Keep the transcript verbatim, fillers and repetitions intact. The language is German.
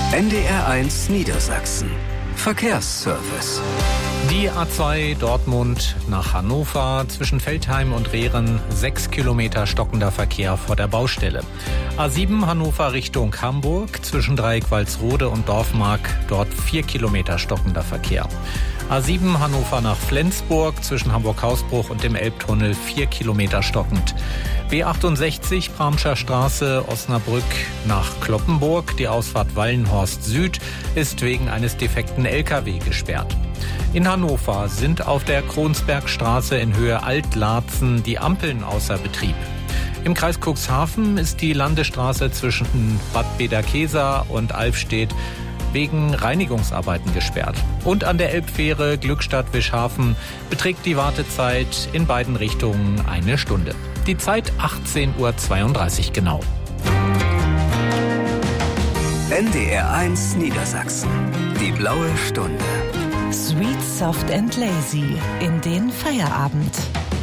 N D R eins Niedersachsen. Verkehrsservice. Die A zwei Dortmund nach Hannover zwischen Veltheim und Rehren, sechs Kilometer stockender Verkehr vor der Baustelle. A sieben Hannover Richtung Hamburg zwischen Dreieck-Walsrode und Dorfmark, dort vier Kilometer stockender Verkehr. A sieben Hannover nach Flensburg zwischen Hamburg-Hausbruch und dem Elbtunnel, vier Kilometer stockend. B achtundsechzig Bramscher Straße, Osnabrück nach Cloppenburg. Die Ausfahrt Wallenhorst Süd ist wegen eines defekten L K W gesperrt. In Hannover sind auf der Kronsbergstraße in Höhe Altlarzen die Ampeln außer Betrieb. Im Kreis Cuxhaven ist die Landesstraße zwischen Bad Bederkesa und Alfstedt wegen Reinigungsarbeiten gesperrt. Und an der Elbfähre Glückstadt-Wischhafen beträgt die Wartezeit in beiden Richtungen eine Stunde. Die Zeit achtzehn Uhr zweiunddreißig genau. N D R eins Niedersachsen. Die blaue Stunde. Sweet, soft and lazy in den Feierabend.